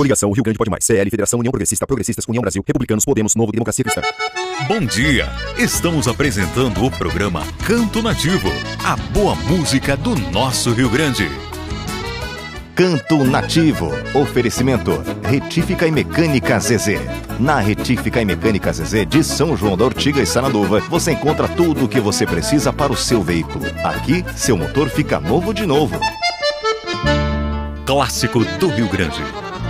Coligação Rio Grande Pode Mais. CL, Federação União Progressista, Progressistas, União Brasil, Republicanos, Podemos, Novo, Democracia Cristã. Bom dia! Estamos apresentando o programa Canto Nativo, a boa música do nosso Rio Grande. Canto Nativo. Oferecimento Retífica e Mecânica Zezé. Na Retífica e Mecânica Zezé de São João da Ortiga e Sanaduva, você encontra tudo o que você precisa para o seu veículo. Aqui, seu motor fica novo de novo. Clássico do Rio Grande.